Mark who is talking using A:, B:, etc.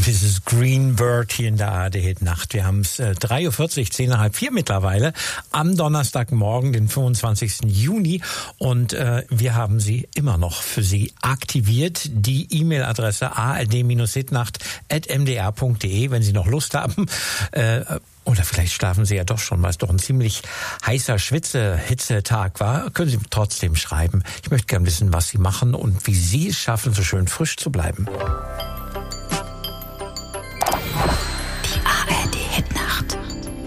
A: Mrs. Greenberg hier in der ARD-Hit-Nacht. Wir haben es 3:40 Uhr, 3:10 mittlerweile, am Donnerstagmorgen, den 25. Juni. Und wir haben sie immer noch für Sie aktiviert. Die E-Mail-Adresse ard-hitnacht@mdr.de, wenn Sie noch Lust haben. Oder vielleicht schlafen Sie ja doch schon, weil es doch ein ziemlich heißer Hitzetag war. Können Sie trotzdem schreiben. Ich möchte gerne wissen, was Sie machen und wie Sie es schaffen, so schön frisch zu bleiben.